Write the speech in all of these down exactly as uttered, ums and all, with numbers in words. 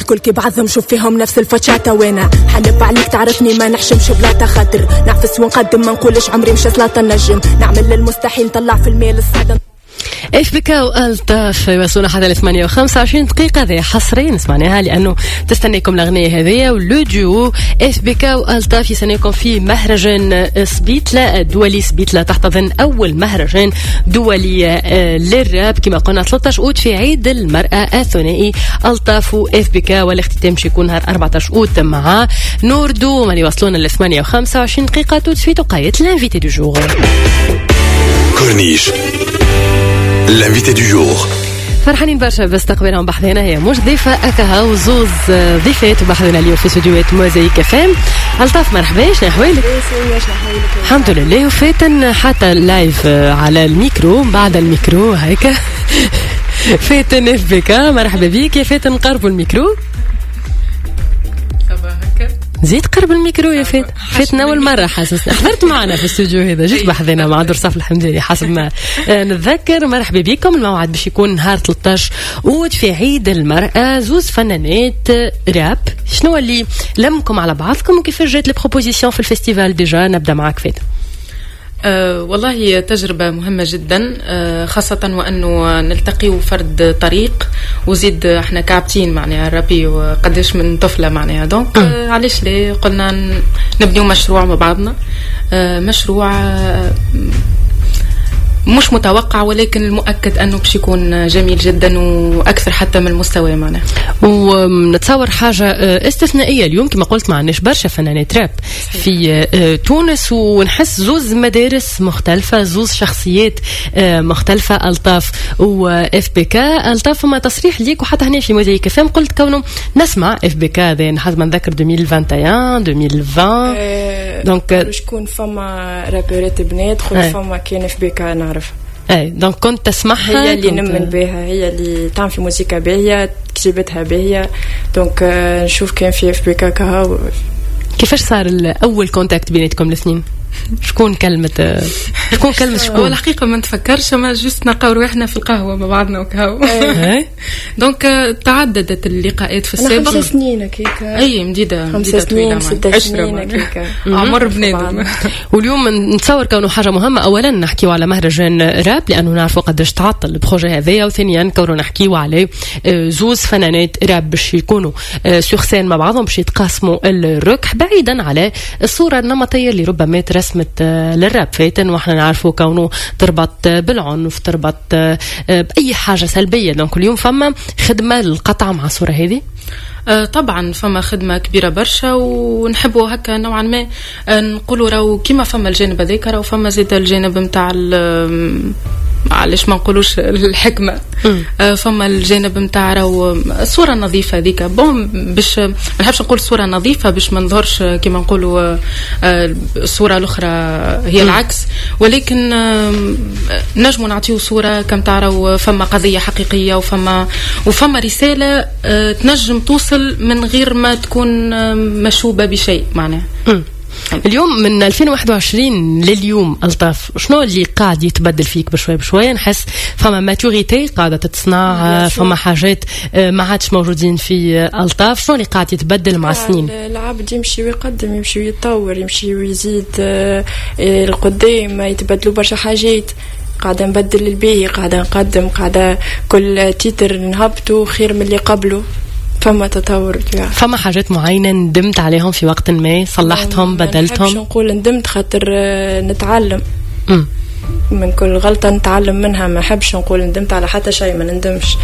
الكل كي بعضهم شوف فيهم نفس الفشاتة. وانا حلف عليك تعرفني ما نحشمش بلا خاطر نعفس ونقدم ما نقولش عمري مش سلاطة نجم نعمل للمستحيل نطلع في الميل الصعدة. اف بكا والطاف يوصلنا حتى ل ثمانية وخمسة وعشرين دقيقة. هذه حصريا سمعناها لأنه تستنيكم الأغنية هذه ولو ديو اف بكا والطاف يستنيكم في مهرجان سبيتلا الدولي. سبيتلا تحتضن أول مهرجان دولي للراب كما قلنا ثلاثة عشر أوت في عيد المرأة الثنائي الطاف واف بكا، والاختتام شيكون نهار أربعة عشر أوت مع نوردو من يوصلونا ل ثمانية وخمسة وعشرين دقيقة. توت سويت وقاية الانفيتي دو جور كورنيش l'invité du jour. فرحانين برشا باستقبالهم بحثنا. هي مش ضيفة أكها وزوز ضيفات بحثنا اليوم في استوديوهات موزايك فام. الطاف مرحبا، شنو أحوالك؟ الحمد لله. وفاتن حتى لايف على الميكرو بعد الميكرو هيك. فاتن اف بكا مرحبا بيك يا فاتن. قربوا الميكرو زيد قرب الميكرو يا فات. فاتنا أول مرة حاسسنا حضرت معنا في الاستوديو هذا جيت بحذنا مع درصاف الحمد لله حسب ما نتذكر. مرحبا بكم. الموعد باش يكون نهار ثلاثة عشر أوت في عيد المرأة. زوز فنانات راب. شنو اللي لمكم على بعضكم وكيفاش جات البروبوزيسيون في الفيستيفال؟ ديجا نبدأ معك فات. أه والله تجربة مهمة جدا، أه خاصة وأنه نلتقي فرد طريق وزيد احنا كعبتين معناها رابي وقديش من طفلة معناها دونك أه علاش ليه قلنا نبنيو مشروع مع بعضنا. أه مشروع أه مش متوقع ولكن المؤكد أنه باش يكون جميل جدا وأكثر حتى من المستوى معنا. ونتصور حاجة استثنائية اليوم كما قلت ما عندناش برشا فنانات راب في تونس، ونحس زوز مدارس مختلفة زوز شخصيات مختلفة. الطاف واف بكا. الطاف ما تصريح ليك وحتى هنا في موزايك فام قلت كونه نسمع اف بكا هذا نحس ما نذكر ألفين وواحد وعشرين ألفين وعشرين دونك شكون فما رابرات بنات خل فما كان اف بكا نعرف. اي دونك كنت تسمعها، هي اللي نمن بها، هي اللي تعمل في موسيقى باهيه، كتبتها باهيه، دونك نشوف كان في اف بي كاكا. كيفاش صار الاول كونتاكت بيناتكم الاثنين؟ شكون كلمة شكون كلمة شكون؟ هو الحقيقة ما نتفكرش، ما جست نلقاو روحنا في القهوة مع بعضنا وكهو. دونك تعددت اللقاءات في السابق. خمس سنين هكاكا. أي مديدة خمس سنين ستة سنين هكاكا. عمر بنادم. واليوم نتصور كونه حاجة مهمة. أولا نحكيو على مهرجان راب لأنه نعرفوا قداش تعطل البروجي هذايا، وثانيا كونه نحكيو على زوز فنانات راب باش يكونوا سور سين مع بعضهم باش يتقاسموا الركح بعيدا على الصورة النمطية اللي ربما رسمت للراب فاتن، واحنا نعرفوا كونه تربط بالعنف تربط بأي حاجة سلبية. دونك اليوم فما خدمة للقطع مع الصورة هذه. آه طبعا فما خدمة كبيرة برشا، ونحبوا هكا نوعا ما آه نقولوا راو كيما فما الجانب هذاك راو فما زيد الجانب متاع علاش ما نقولوش الحكمة. آه فما الجانب متاع راو الصورة النظيفة هذيك بون باش ما نحبش نقول صورة نظيفة باش ما نظهرش كيما نقولوا آه الصورة الأخرى هي م. العكس، ولكن آه نجموا نعطيو صورة كم تعروا فما قضية حقيقية وفما وفما رسالة آه تنجم توصل من غير ما تكون آه مشوبة بشيء معناه. اليوم من ألفين وواحد وعشرين لليوم الطاف شنو اللي قاعد يتبدل فيك بشوي بشوي؟ نحس فما ماتوريتي قاعده تتصنع، فما حاجات ما عادش موجودين في الطاف. شنو اللي قاعد يتبدل مع السنين؟ العبد يمشي ويقدم يمشي ويتطور يمشي ويزيد القدام، يتبدلوا برشا حاجات. قاعده نبدل الباهي قاعده نقدم قاعده كل تيتر نهبطوا خير من اللي قبله. فما تطور يعني. فما حاجات معينة ندمت عليهم في وقت ما صلحتهم بدلتهم؟ ما نقول ندمت خاطر نتعلم م. من كل غلطة نتعلم منها. ما حبش نقول ندمت على حتى شيء، ما ندمش.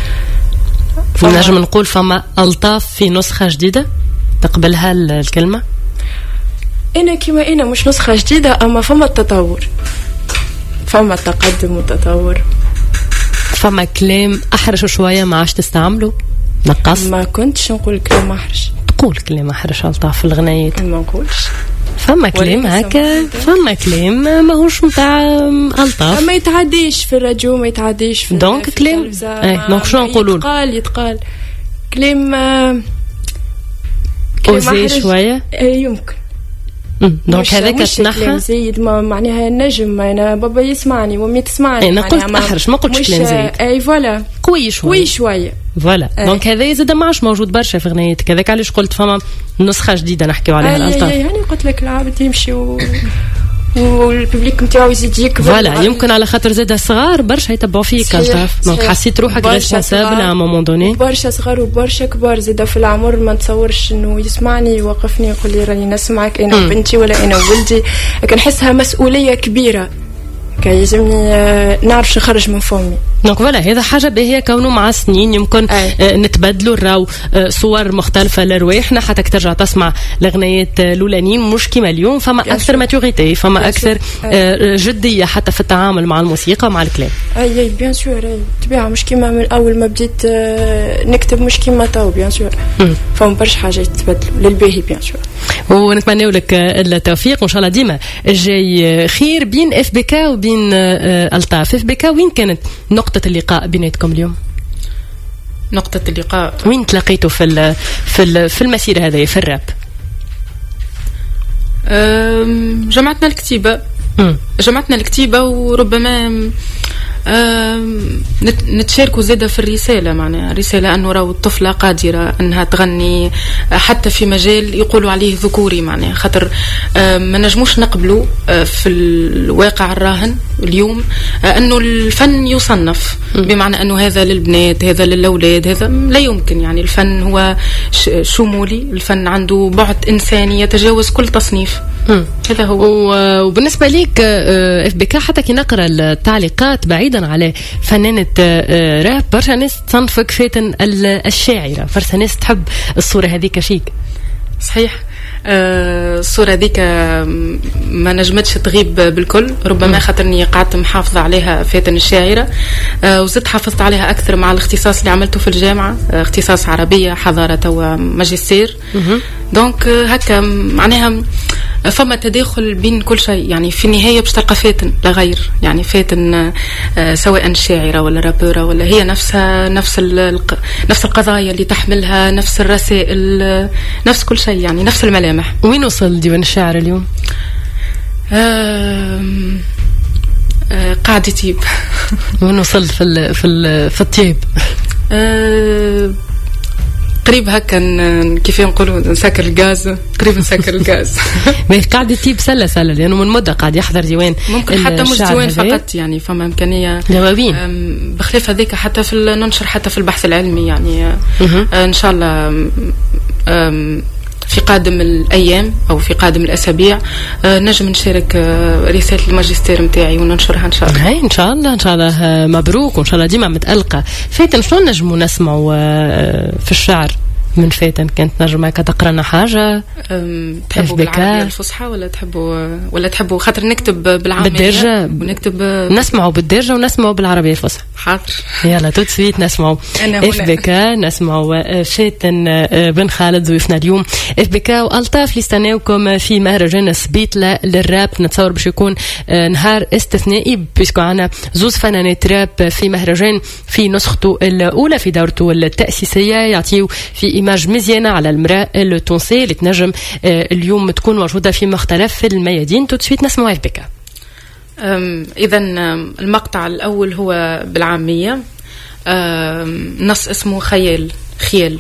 نجم نقول فما ألطاف في نسخة جديدة تقبلها الكلمة؟ أنا كما أنا مش نسخة جديدة، أما فما التطور، فما التقدم والتطور. فما كلام أحرش شوية ما عادش تستعمله؟ نقص؟ ما كنتش نقول كلام أحرش. تقول كلام أحرش ألطاف في الغنايات؟ ما نقولش. فما كلام هكا، فما كلام ماهوش متاع ألطاف. ما يتعديش في الراديو، ما يتعديش في دونك كلام. ايه دونك شنو نقولوا؟ يتقال يتقال كلام كلام أحرش شوية. يمكن دونك هذاك تنحى زايد ما معناها نجم انا بابا يسمعني وامي تسمعني انا قلت احرج ما قلتش كلام زايد اي فوالا قوي شويه قوي شويه فوالا دونك هذا زاد ما عادش موجود برشا في غنيتك هذاك علاش قلت فما نسخه جديده نحكيو عليها الالطاف يعني قلت لك العبد يمشي و... والببليك نتاعو يزيد يكبر فوالا يمكن على خاطر زاد الصغار برشا يتبعوا فيك الطاف دونك حسيت روحك ريسبونسابل ا مومون دوني برشا صغار وبرشا كبار زاد في العمر ما نتصورش انه يسمعني يوقفني يقول لي راني نسمعك انا بنتي ولا انا ولدي لكن نحسها مسؤوليه كبيره كي يلزمني نعرف نخرج من فمي دونك فوالا هذا حاجه باهيه كونه مع السنين يمكن آه نتبدلوا نراو آه صور مختلفه لرواحنا حتى ترجع تسمع الاغنيات الاولانيين مش كيما اليوم فما اكثر ماتوريتي فما اكثر آه جديه حتى في التعامل مع الموسيقى مع الكلام اي اي بيان سور اي طبيعه مش كيما من اول ما بديت آه نكتب مش كيما تو بيان سور فما برشا حاجات تتبدلوا للباهي بيان سور ونتمنى لك التوفيق وان شاء الله ديما جاي خير بين اف بي كا وبين آه الطاف اف بي كا وين كانت نقطة اللقاء بيناتكم اليوم؟ نقطة اللقاء وين تلاقيتوا في ال في ال في المسيرة هذه في الراب؟ جمعتنا الكتيبة م. جمعتنا الكتيبة وربما نتشاركوا زادة في الرسالة معناها رسالة أنه راهو الطفلة قادرة أنها تغني حتى في مجال يقولوا عليه ذكوري معناها خاطر ما نجموش نقبلوا في الواقع الراهن اليوم أنه الفن يصنف بمعنى أنه هذا للبنات هذا للأولاد هذا لا يمكن يعني الفن هو شمولي الفن عنده بعد إنساني يتجاوز كل تصنيف هذا هو. وبالنسبة ليك اف بي كا حتى كي نقرأ التعليقات بعيدا على فنانة راب برشا ناس تصنفك فاتن الشاعرة برشا ناس تحب الصورة هذيك فيك صحيح الصورة ذيك ما نجمتش تغيب بالكل ربما خاطرني قعدت محافظة عليها فاتن الشاعرة وزدت حافظت عليها أكثر مع الاختصاص اللي عملته في الجامعة اختصاص عربية حضارة وماجستير دونك هكا معناها فما تداخل بين كل شيء يعني في النهاية باش تلقى فاتن لا غير يعني فاتن سواء شاعرة ولا رابورة ولا هي نفسها نفس نفس القضايا اللي تحملها نفس الرسائل نفس كل شيء يعني نفس الملامح. وين وصل ديوان الشعر اليوم؟ آه آه قاعد يطيب. وين وصل في ال في ال في الطيب؟ آه قريب هكا كيف نقولوا نسكر الغاز قريب نسكر الغاز. ما قاعد يطيب سله سله لانه من مده قاعد يحضر ديوان ممكن حتى مش ديوان فقط يعني فما امكانيه دواوين بخلاف هذيك حتى في ننشر حتى في البحث العلمي يعني آه ان شاء الله في قادم الأيام أو في قادم الأسابيع آه نجم نشارك آه رسالة الماجستير متاعي وننشرها إن شاء الله. هاي إن شاء الله إن شاء الله مبروك وإن شاء الله ديما متألقة. فاتن شلون نجموا نسمعوا آه في الشعر من فاتن كانت نجمة تقرأنا حاجة؟ تحبوا بالعربية الفصحى ولا تحبوا ولا تحبوا خاطر نكتب بالعامية بالدارجة ونكتب نسمعوا بالدارجة ونسمعوا بالعربية الفصحى. حاضر يلا توت سويت نسمعوا اف بي كا نسمعوا فاتن بن خالد ضيفنا اليوم اف بي كا والطاف اللي استناوكم في مهرجان سبيتلا للراب نتصور باش يكون نهار استثنائي بيسكو عنا زوز فنانات راب في مهرجان في نسخته الأولى في دورته التأسيسية يعطيو في إيماج مزيانة على المرأة التونسية اللي تنجم اليوم تكون موجودة في مختلف الميادين. تسويت نسمع اف بي كا. إذا المقطع الأول هو بالعامية نص اسمه خيال خيال.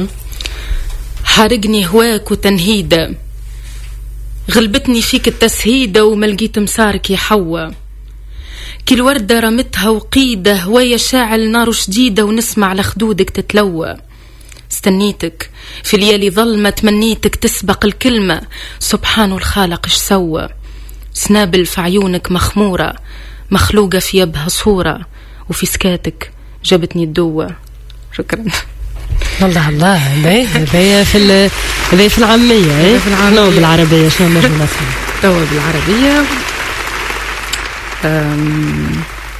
حارقني هواك وتنهيدة غلبتني فيك التسهيدة وما لقيت مسارك يا حوا كل وردة رمتها وقيدة هواية شاعل نار شديدة ونسمع على خدودك تتلوى استنيتك في ليالي ظلمة تمنيتك تسبق الكلمة سبحان الخالق اش سوى سنابل في عيونك مخمورة مخلوقة في يبها صورة وفي سكاتك جابتني الدوة. شكرا. الله الله هذه هذه في هذه في العامية ايه في العامية بالعربية شنو نجم نسمع توا بالعربية أم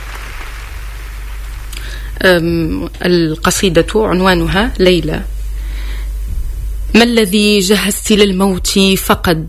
أم القصيدة عنوانها ليلى. ما الذي جهزت للموت فقد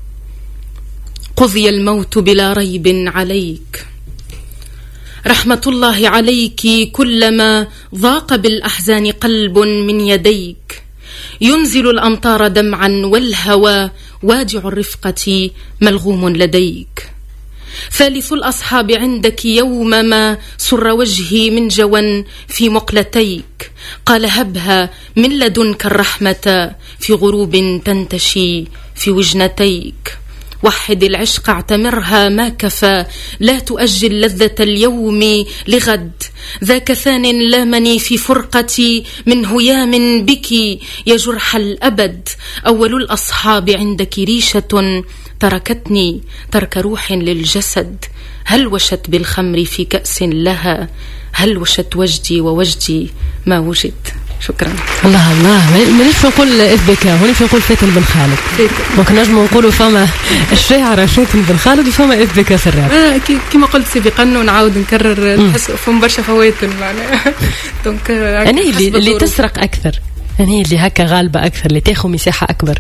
قضي الموت بلا ريب عليك رحمة الله عليك كلما ضاق بالأحزان قلب من يديك ينزل الأمطار دمعا والهوى وادع الرفقة ملغوم لديك. ثالث الأصحاب عندك يوم ما سر وجهي من جوى في مقلتيك. قال هبها من لدنك الرحمة في غروب تنتشي في وجنتيك. وحد العشق اعتمرها ما كفى لا تؤجل لذة اليوم لغد. ذاك ثان لامني في فرقتي من هيام بك يا جرح الأبد. أول الأصحاب عندك ريشة تركتني ترك روح للجسد. هل وشت بالخمر في كأس لها هل وشت وجدي ووجدي ما وجد. شكرا. الله الله مانيش نقول اف بي كا مانيش نقول فاتن بن خالد ممكن نجمو نقولوا فما الشاعره فاتن بن خالد وفما اف بي كا في الراب. آه كيما قلت سابقا ونعاود نكرر نحس فما برشا فواتن معناها دونك انا اللي, اللي تسرق اكثر انا اللي هكا غالبه اكثر اللي تاخذ مساحه اكبر.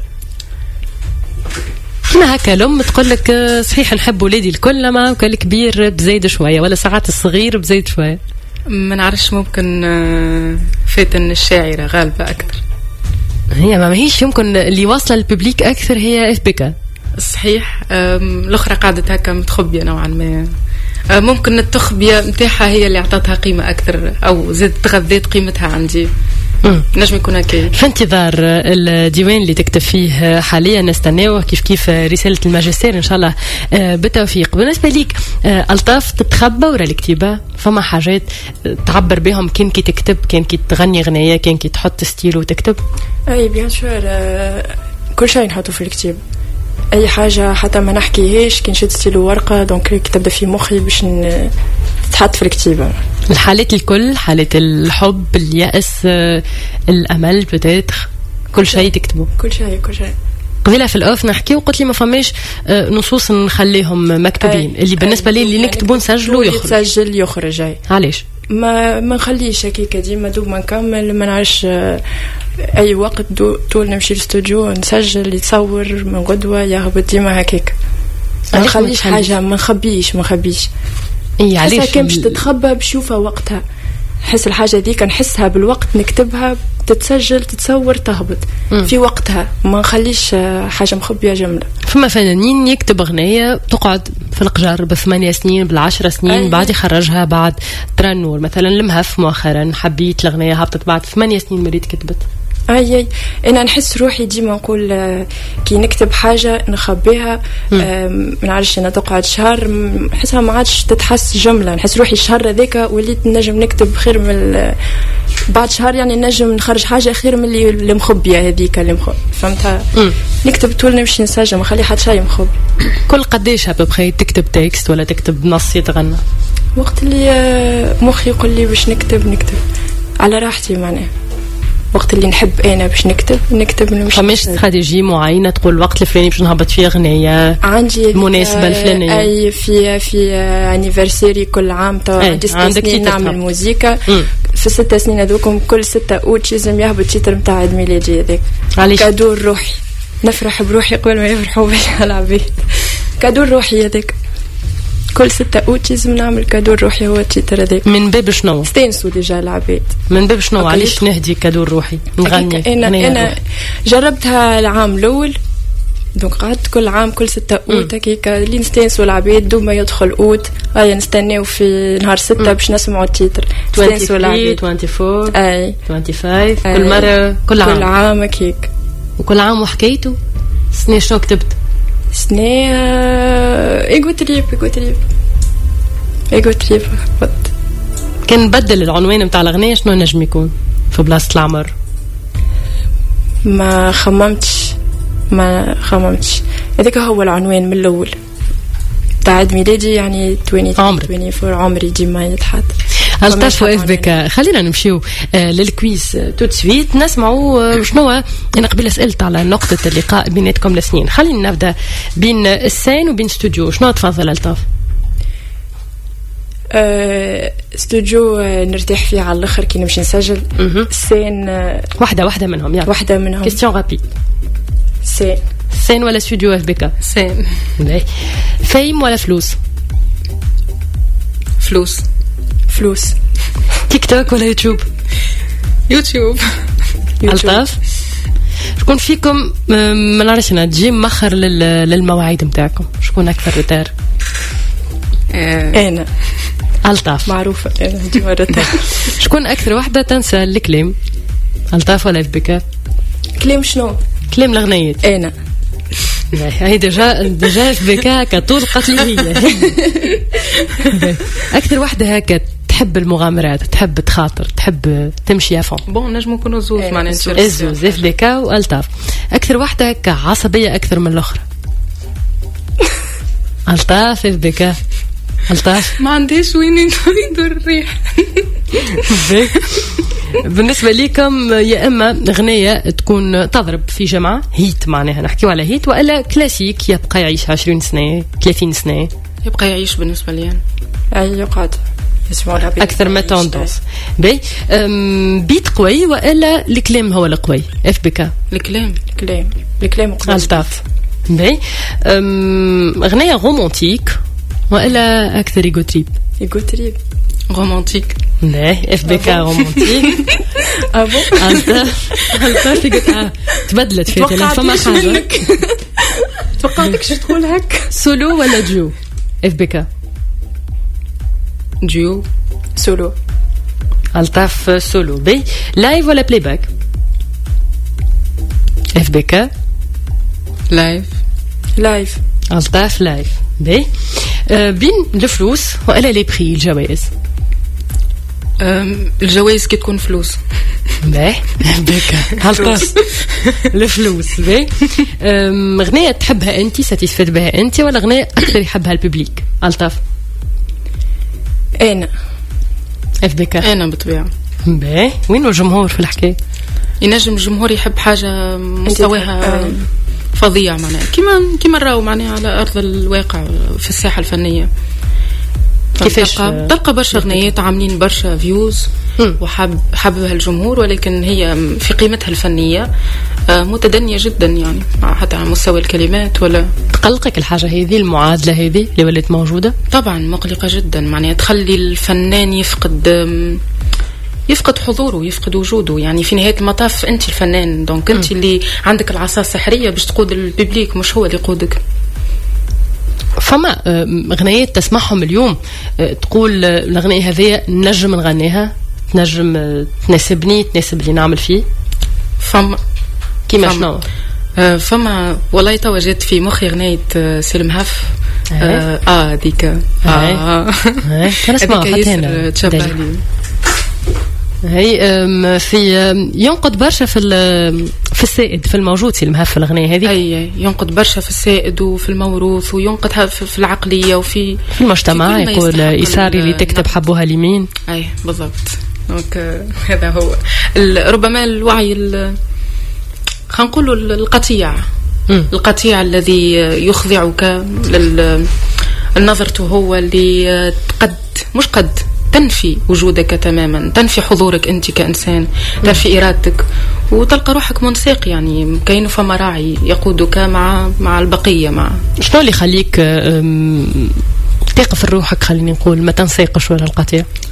كنا هكا الأم تقول لك صحيح نحب ولادي الكل لما وكان الكبير بزايد شوية ولا ساعات الصغير بزايد شوية. ما نعرفش ممكن فاتن الشاعرة غالبة أكثر. هي ما هيش يمكن اللي واصلة للببليك أكثر هي اف بيكا. صحيح الأخرى قاعدة هكا متخبية نوعا ما. ممكن التخبية متاعها هي اللي أعطتها قيمة أكثر أو زادت تغذيت قيمتها عندي. نجم يكون هكا. في انتظار الديوان اللي تكتب فيه حاليا نستناوه كيف كيف رسالة الماجستير إن شاء الله بالتوفيق. بالنسبة ليك ألطاف تتخبى ورا الكتابة فما حاجات تعبر بهم كان كي تكتب كان كي تغني غنية كان كي تحط ستيل وتكتب؟ أي بيان سور كل شيء نحطه في الكتاب أي حاجة حتى ما نحكيهاش كي نشد ستيل ورقة دونك تبدأ في مخي باش تحط في الكتابة. الحالات الكل حالات الحب اليأس الأمل بتاتر كل شيء تكتبه كل شيء كل شيء. قبيلة في الأوف نحكي وقلت لي ما فماش نصوص نخليهم مكتوبين اللي بالنسبة لي اللي نكتبوا نسجلوا يخرج يسجل يخرج أي. علاش ما ما نخليش هكيك ديما دوب ما نكمل ما نعرفش أي وقت طول نمشي للاستوديو نسجل يتصور من غدوة يهبط ديما هكيك ما نخليش حاجة ما نخبيش ما نخبيش إيه علاش كان باش تتخبى بشوفها وقتها نحس الحاجة ذي كان نحسها بالوقت نكتبها تتسجل تتصور تهبط م. في وقتها ما نخليش حاجة مخبية جملة. فما فنانين يكتب أغنية تقعد في القجر بثمانية سنين بالعشرة سنين أيه. بعد يخرجها بعد ترنور مثلا المهف مؤخرا حبيت الأغنية هبطت بعد ثمانية سنين مريت كتبت. اي اي انا نحس روحي ديما نقول كي نكتب حاجه نخبيها ما نعرفش انا تقعد شهر نحسها ما عادش تتحس جمله نحس روحي الشهر هذاك وليت نجم نكتب خير من بعد شهر يعني نجم نخرج حاجه خير من اللي اللي مخبيه هذيك اللي مخبيه فهمتها. نكتب طول نمشي نسجل ما نخلي حتى شيء مخبي. كل قديش بخير تكتب تكست ولا تكتب نص يتغنى؟ وقت اللي مخي يقول لي باش نكتب نكتب على راحتي معناها وقت اللي نحب انا باش نكتب نكتب نمشي. فماش استراتيجيه معينه تقول الوقت الفلاني باش نهبط فيه اغنيه عندي المناسبه الفلانيه؟ اي في في انيفرسيري كل عام تو عندي ست سنين نعمل موسيقى في ست سنين هذوكم كل ستة اوت لازم يهبط تيتر نتاع عيد ميلادي هذاك كادو روحي نفرح بروحي قبل ما يفرحوا بيا العباد كادو روحي هذاك كل ستة اوت لازم نعمل كادو روحي هو التيتر هذاك. من باب شنو؟ استانسوا ديجا العباد. من باب شنو؟ علاش نهدي كادو روحي؟ نغني انا انا جربتها العام الاول دونك قعدت كل عام كل ستة اوت هكاك اللي نستانسوا العباد دوب ما يدخل اوت هيا نستناو في نهار ستة باش نسمعوا التيتر نستانسوا العباد أربعة وعشرين اي خمسة وعشرين كل مره كل عام كل عام هكاك وكل عام وحكايته. سنة شنو كتبت؟ سنة ايغو تريب ايغو تريب ايغو تريب كان نبدل العنوان نتاع الاغنيه شنو نجم يكون في بلاصه العمر؟ ما خممتش ما خممتش هذاك هو العنوان من الاول تاع عيد ميلادي يعني عشرين عمري عمري ديما يتحط. الطف واف بك. خلينا نمشيو آه للكويس آه تو سويت نسمعوا آه شنو. انا قبل سالت على نقطه اللقاء بيناتكم الاثنين خلينا نبدا بين السين وبين استوديو شنو تفضل الطف؟ آه استوديو آه نرتاح فيه على الاخر كي نمشي نسجل. السين آه واحده واحده منهم يعني واحده منهم كيستيون رابيد. سين سين ولا استوديو اف بك؟ سين. فيم ولا فلوس؟ فلوس. فلوس. تيك توك ولا يوتيوب؟ يوتيوب. الطاف شكون فيكم ما نعرفش انا تجي مخر للمواعيد نتاعكم؟ شكون اكثر روتار؟ انا. الطاف معروفه انا نجي مره ثانيه. شكون اكثر وحده تنسى الكلام؟ الطاف ولا بك؟ كلام شنو؟ كلام الغنيات. انا. هي ديجا ديجا بك كطول قتليه. اكثر وحده هكا تحب المغامرات، تحب تخاطر، تحب تمشي يا فون. بون نجمو نكونوا زوز معناها زوز اف بي كا والطاف. اكثر وحده هكا عصبيه اكثر من الاخرى؟ الطاف اف بي كا. الطاف ما عنديش وين يدور الريح. بالنسبة ليكم يا إما أغنية تكون تضرب في جمعة هيت، معناها نحكيو على هيت، وإلا كلاسيك يبقى يعيش عشرين سنة ثلاثين سنة؟ يبقى يعيش بالنسبة لي أي يقعد يسمعها أكثر ما توندونس. بي بيت قوي وإلا الكلام هو القوي؟ اف بك الكلام الكلام الكلام قوي. الطاف. بي أغنية رومانتيك وإلا أكثر إيجو تريب؟ إيجو تريب رومانتيك. لا اف بي كا رومانتيك. ابو انت انت قلت تبدلت في كلام فما حاجه. توقعتك شو تقول هك. سولو ولا جو؟ اف بي كا جو. سولو. الطاف سولو. بي لايف ولا بلاي باك؟ اف بي كا لايف. لايف. الطاف لايف. بي بين الفلوس ولا لي بري الجوائز؟ الجوائز كي تكون فلوس. باهي بك هالطاس الفلوس. باهي أغنية تحبها أنت ساتيسفيد بها أنت ولا أغنية أكثر يحبها الببليك؟ الطاف. أنا. اف بك. أنا بالطبيعة. باهي وين الجمهور في الحكاية؟ ينجم الجمهور يحب حاجة مستواها فظيع معناها كيما كيما نراو معناها على أرض الواقع في الساحة الفنية. كيفاش تلقى برشا اغنيات عاملين برشا فيوز وحب حبها الجمهور، ولكن هي في قيمتها الفنيه متدنيه جدا يعني حتى على مستوى الكلمات. ولا تقلقك الحاجه هذه المعادله هذه اللي ولات موجوده؟ طبعا مقلقه جدا، معناها تخلي الفنان يفقد يفقد حضوره يفقد وجوده. يعني في نهايه المطاف انت الفنان، دونك انت اللي عندك العصا السحريه باش تقود الببليك، مش هو اللي يقودك. فما أغنيات تسمعهم اليوم تقول الأغنية هذه نجم نغنيها، تنجم تناسبني تناسب اللي نعمل فيه؟ فما كيما شنو؟ فما والله توا جات في مخي أغنية سلم هف. اه, آه ديك اه كان اسمها حتى أنا تشبه لي. هي في ينقد برشا في في السائد في الموجود في المهف الأغنية هذه. أي ينقد برشا في السائد وفي الموروث، وينقد في العقلية وفي في المجتمع. يقول إيساري اللي تكتب حبوها اليمين. أي بالضبط. دونك هذا هو ربما الوعي خلينا نقولوا القطيع م. القطيع الذي يخضعك للنظرته هو اللي قد مش قد تنفي وجودك تماما، تنفي حضورك أنت كإنسان، تنفي إرادتك، وتلقى روحك منساق. يعني كأنه فما راعي يقودك مع مع البقية. مع شنو اللي يخليك تقف روحك، خليني نقول ما تنساقش ولا القطيع؟